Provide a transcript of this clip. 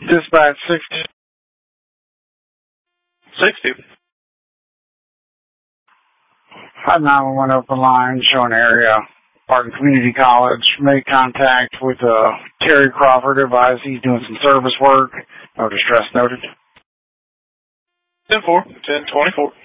Dispatch 60. 60. Hot 911 open line showing area. Barton Community College. Made contact with Terry Crawford. Advised he's doing some service work. No distress noted. 10-4. 10-24.